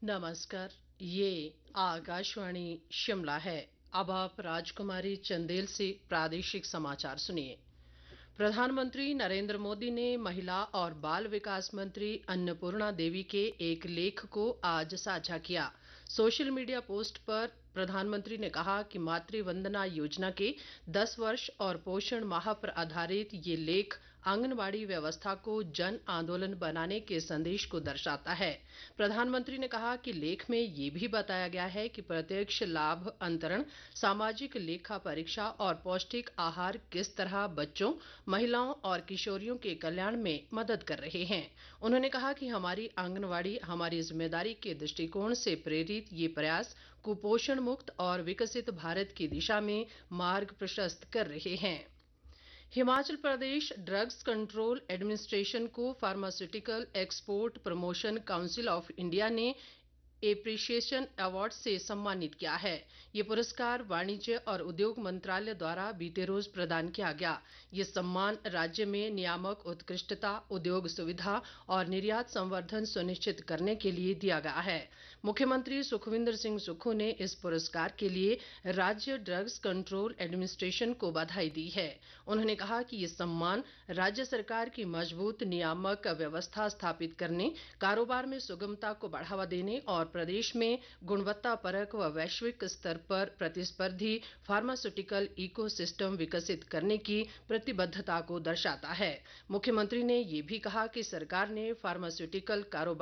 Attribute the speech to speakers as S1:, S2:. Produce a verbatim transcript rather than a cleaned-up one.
S1: नमस्कार। ये आकाशवाणी शिमला है। अब आप राजकुमारी चंदेल से प्रादेशिक समाचार सुनिए। प्रधानमंत्री नरेंद्र मोदी ने महिला और बाल विकास मंत्री अन्नपूर्णा देवी के एक लेख को आज साझा किया। सोशल मीडिया पोस्ट पर प्रधानमंत्री ने कहा कि मातृ वंदना योजना के दस वर्ष और पोषण माह पर आधारित ये लेख आंगनबाड़ी व्यवस्था को जन आंदोलन बनाने के संदेश को दर्शाता है। प्रधानमंत्री ने कहा कि लेख में ये भी बताया गया है कि प्रत्यक्ष लाभ अंतरण, सामाजिक लेखा परीक्षा और पौष्टिक आहार किस तरह बच्चों, महिलाओं और किशोरियों के कल्याण में मदद कर रहे हैं। उन्होंने कहा कि हमारी आंगनबाड़ी हमारी जिम्मेदारी के दृष्टिकोण से प्रेरित ये प्रयास कुपोषण मुक्त और विकसित भारत की दिशा में मार्ग प्रशस्त कर रहे हैं। Himachal Pradesh drugs control administration को pharmaceutical export promotion council of India ने एप्रिशिएशन अवार्ड से सम्मानित किया है। ये पुरस्कार वाणिज्य और उद्योग मंत्रालय द्वारा बीते रोज प्रदान किया गया। ये सम्मान राज्य में नियामक उत्कृष्टता, उद्योग सुविधा और निर्यात संवर्धन सुनिश्चित करने के लिए दिया गया है। मुख्यमंत्री सुखविंदर सिंह सुक्खू ने इस पुरस्कार के लिए राज्य ड्रग्स कंट्रोल एडमिनिस्ट्रेशन को बधाई दी है। उन्होंने कहा कि ये सम्मान राज्य सरकार की मजबूत नियामक व्यवस्था स्थापित करने, कारोबार में सुगमता को बढ़ावा देने और प्रदेश में गुणवत्ता परक व वैश्विक स्तर पर प्रतिस्पर्धी फार्मास्यूटिकल इकोसिस्टम विकसित करने की प्रतिबद्धता को दर्शाता है। मुख्यमंत्री ने ये भी कहा कि सरकार ने फार्मास्यूटिकल कारोबार